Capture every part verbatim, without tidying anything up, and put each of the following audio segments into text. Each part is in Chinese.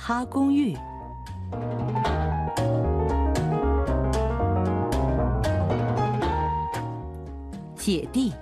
哈公寓。姐弟。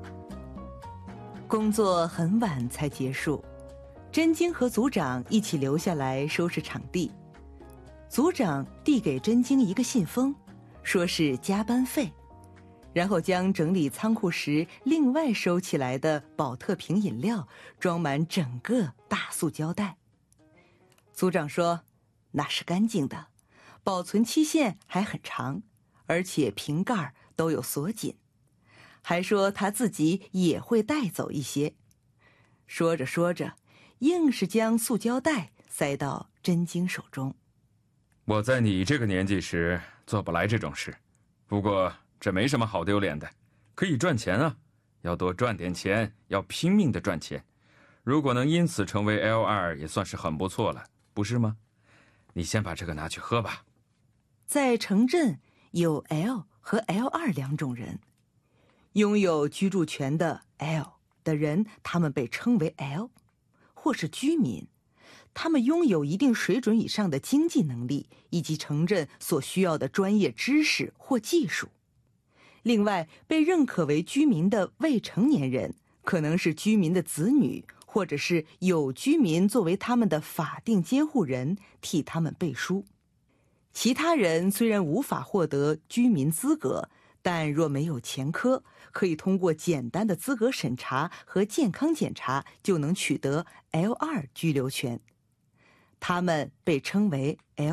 工作很晚才结束，真经和组长一起留下来收拾场地。组长递给真经一个信封，说是加班费，然后将整理仓库时另外收起来的宝特瓶饮料装满整个大塑胶袋。组长说那是干净的，保存期限还很长，而且瓶盖都有锁紧，还说他自己也会带走一些。说着说着，硬是将塑胶袋塞到真经手中。 我在你这个年纪时做不来这种事，不过这没什么好丢脸的，可以赚钱啊，要多赚点钱，要拼命的赚钱。如果能因此成为 L 二， 也算是很不错了，不是吗？你先把这个拿去喝吧。 在城镇有 L 和 L 二 两种人，拥有居住权的 L 的人，他们被称为 L， 或是居民。他们拥有一定水准以上的经济能力，以及城镇所需要的专业知识或技术。另外，被认可为居民的未成年人，可能是居民的子女，或者是有居民作为他们的法定监护人，替他们背书。其他人虽然无法获得居民资格，但若没有前科，可以通过简单的资格审查和健康检查就能取得 L 二 居留权。他们被称为 L